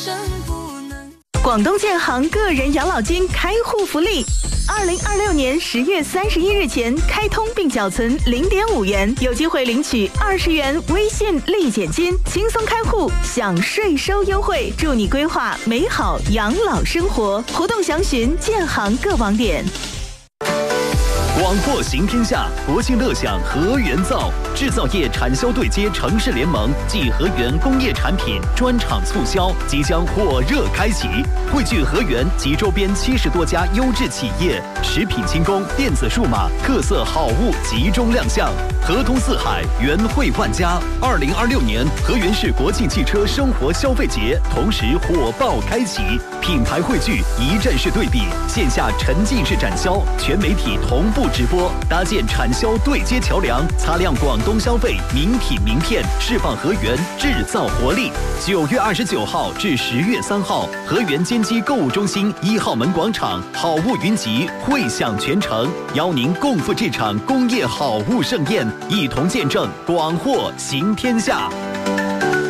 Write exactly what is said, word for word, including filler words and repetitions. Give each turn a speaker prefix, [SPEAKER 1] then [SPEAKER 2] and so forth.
[SPEAKER 1] 广东建行个人养老金开户福利，二零二六年十月三十一日前开通并缴存零点五元，有机会领取二十元微信立减金，轻松开户享税收优惠，助你规划美好养老生活。活动详询建行各网点。
[SPEAKER 2] 广货行天下，国庆乐享和源造制造业产销对接城市联盟暨和源工业产品专场促销即将火热开启，汇聚和源及周边七十多家优质企业，食品轻工、电子数码特色好物集中亮相，合通四海，源汇万家。二零二六年和源市国际汽车生活消费节同时火爆开启，品牌汇聚，一站式对比，线下沉浸式展销，全媒体同步直播，搭建产销对接桥梁，擦亮广东消费名品名片，释放和源制造活力。九月二十九号至十月三号，和源坚基购物中心一号门广场好物云集，汇享全城，邀您共赴这场工业好物盛宴，一同见证广货行天下。